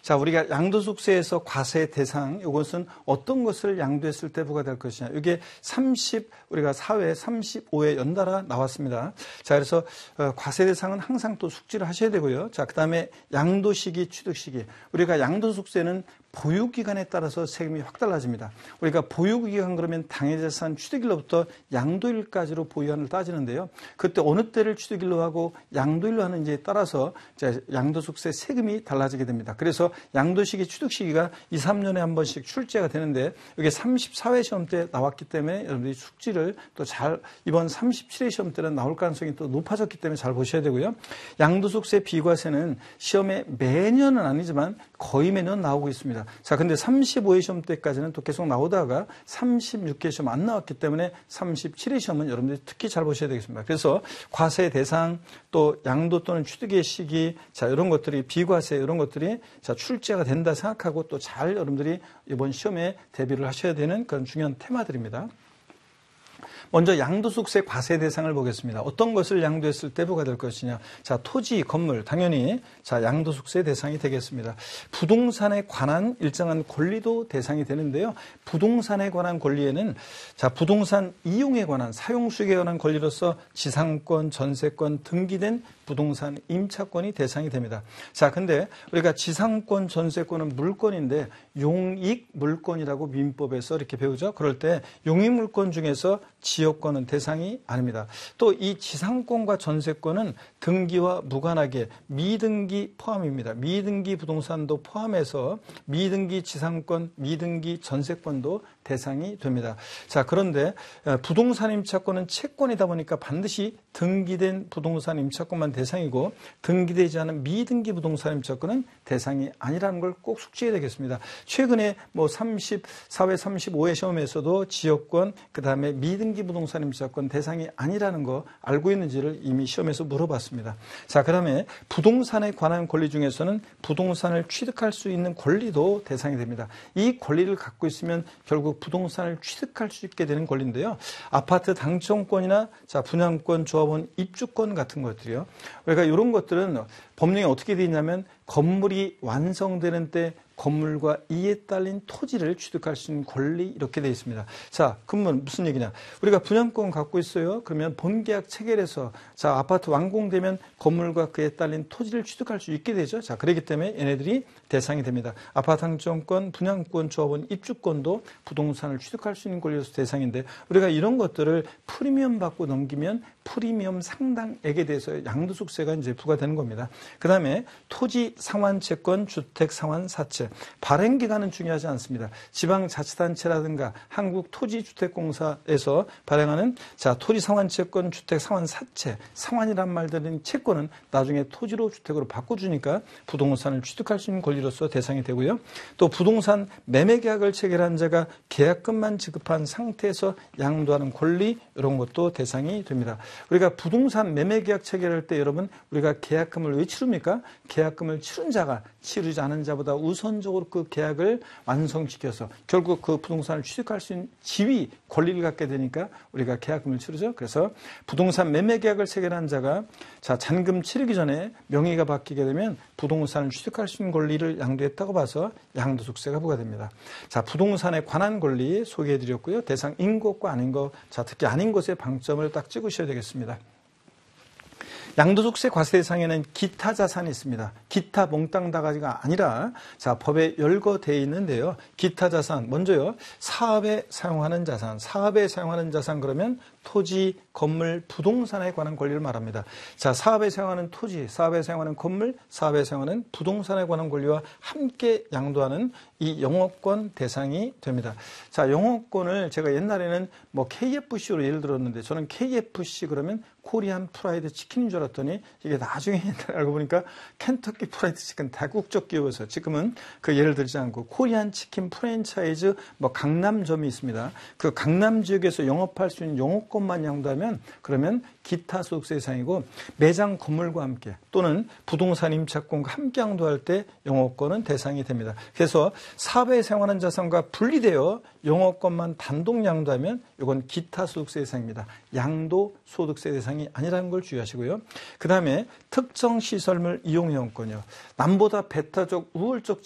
자, 우리가 양도소득세에서 과세 대상, 이것은 어떤 것을 양도했을 때 부과될 것이냐. 이게 우리가 4회, 35회 연달아 나왔습니다. 자, 그래서 과세 대상은 항상 또 숙지를 하셔야 되고요. 자, 그 다음에 양도 시기, 취득 시기. 우리가 양도소득세는 보유기간에 따라서 세금이 확 달라집니다. 우리가 보유기간 그러면 당해자산 취득일로부터 양도일까지로 보유한을 따지는데요. 그때 어느 때를 취득일로 하고 양도일로 하는지에 따라서 양도소득세 세금이 달라지게 됩니다. 그래서 양도시기, 취득시기가 2, 3년에 한 번씩 출제가 되는데 이게 34회 시험 때 나왔기 때문에 여러분들이 숙지를 또 이번 37회 시험 때는 나올 가능성이 또 높아졌기 때문에 잘 보셔야 되고요. 양도소득세 비과세는 시험에 매년은 아니지만 거의 매년 나오고 있습니다. 자, 근데 35회 시험 때까지는 또 계속 나오다가 36회 시험 안 나왔기 때문에 37회 시험은 여러분들이 특히 잘 보셔야 되겠습니다. 그래서 과세 대상, 또 양도 또는 취득의 시기, 자, 이런 것들이 비과세 이런 것들이 자, 출제가 된다 생각하고 또 잘 여러분들이 이번 시험에 대비를 하셔야 되는 그런 중요한 테마들입니다. 먼저 양도소득세 과세 대상을 보겠습니다. 어떤 것을 양도했을 때 부과될 것이냐. 자, 토지, 건물, 당연히 자, 양도소득세 대상이 되겠습니다. 부동산에 관한 일정한 권리도 대상이 되는데요. 부동산에 관한 권리에는 자, 부동산 이용에 관한 사용 수익에 관한 권리로서 지상권, 전세권, 등기된 부동산 임차권이 대상이 됩니다. 자, 근데 우리가 지상권, 전세권은 물권인데 용익 물권이라고 민법에서 이렇게 배우죠. 그럴 때 용익 물권 중에서 지역권은 대상이 아닙니다. 또 이 지상권과 전세권은 등기와 무관하게 미등기 포함입니다. 미등기 부동산도 포함해서 미등기 지상권, 미등기 전세권도 대상이 됩니다. 자, 그런데 부동산 임차권은 채권이다 보니까 반드시 등기된 부동산 임차권만 대상이고 등기되지 않은 미등기 부동산 임차권은 대상이 아니라는 걸 꼭 숙지해야 되겠습니다. 최근에 뭐 34회, 35회 시험에서도 지역권, 그 다음에 미등기 부동산 임차권 대상이 아니라는 거 알고 있는지를 이미 시험에서 물어봤습니다. 자, 그 다음에 부동산에 관한 권리 중에서는 부동산을 취득할 수 있는 권리도 대상이 됩니다. 이 권리를 갖고 있으면 결국 부동산을 취득할 수 있게 되는 권리인데요. 아파트 당첨권이나 자, 분양권, 조합원 입주권 같은 것들이요. 그러니까 이런 것들은 법령에 어떻게 되어 있냐면 건물이 완성되는 때 건물과 이에 딸린 토지를 취득할 수 있는 권리 이렇게 되어 있습니다. 자, 그러면 무슨 얘기냐? 우리가 분양권 갖고 있어요. 그러면 본계약 체결해서 자, 아파트 완공되면 건물과 그에 딸린 토지를 취득할 수 있게 되죠. 자, 그렇기 때문에 얘네들이 대상이 됩니다. 아파트 당첨권, 분양권, 조합원 입주권도 부동산을 취득할 수 있는 권리로서 대상인데 우리가 이런 것들을 프리미엄 받고 넘기면 프리미엄 상당액에 대해서 양도소득세가 이제 부과되는 겁니다. 그 다음에 토지 상환 채권, 주택 상환 사채. 발행 기간은 중요하지 않습니다. 지방자치단체라든가 한국토지주택공사에서 발행하는 자, 토지 상환 채권, 주택 상환 사채, 상환이란 말 들은 채권은 나중에 토지로 주택으로 바꿔주니까 부동산을 취득할 수 있는 권리로서 대상이 되고요. 또 부동산 매매 계약을 체결한 자가 계약금만 지급한 상태에서 양도하는 권리 이런 것도 대상이 됩니다. 우리가 부동산 매매 계약 체결할 때 여러분 우리가 계약금을 왜 치릅니까? 계약금을 치른 자가 치르지 않은 자보다 우선적으로 그 계약을 완성시켜서 결국 그 부동산을 취득할 수 있는 지위, 권리를 갖게 되니까 우리가 계약금을 치르죠. 그래서 부동산 매매 계약을 체결한 자가 자, 잔금 치르기 전에 명의가 바뀌게 되면 부동산을 취득할 수 있는 권리를 양도했다고 봐서 양도소득세가 부과됩니다. 자, 부동산에 관한 권리 소개해드렸고요. 대상인 것과 아닌 것, 자, 특히 아닌 것에 방점을 딱 찍으셔야 되겠습니다. 양도소득세 과세 대상에는 기타 자산이 있습니다. 기타 몽땅 다가지가 아니라 자, 법에 열거되어 있는데요. 기타 자산 먼저요. 사업에 사용하는 자산. 사업에 사용하는 자산 그러면 토지, 건물, 부동산에 관한 권리를 말합니다. 자, 사업에 사용하는 토지, 사업에 사용하는 건물, 사업에 사용하는 부동산에 관한 권리와 함께 양도하는 이 영업권 대상이 됩니다. 자, 영업권을 제가 옛날에는 뭐 KFC로 예를 들었는데 저는 KFC 그러면 코리안 프라이드 치킨인 줄 알았더니 이게 나중에 알고 보니까 켄터키 프라이드 치킨 다국적 기업에서 지금은 그 예를 들지 않고 코리안 치킨 프랜차이즈 뭐 강남점이 있습니다. 그 강남 지역에서 영업할 수 있는 영업권만 양도하면 그러면 기타 소득세 대상이고 매장 건물과 함께 또는 부동산 임차권과 함께 양도할 때 영업권은 대상이 됩니다. 그래서 사업에 사용하는 자산과 분리되어 영업권만 단독 양도하면 이건 기타 소득세 대상입니다. 양도 소득세 대상이 아니라는 걸 주의하시고요. 그 다음에 특정 시설물 이용 이용권이요. 남보다 배타적 우월적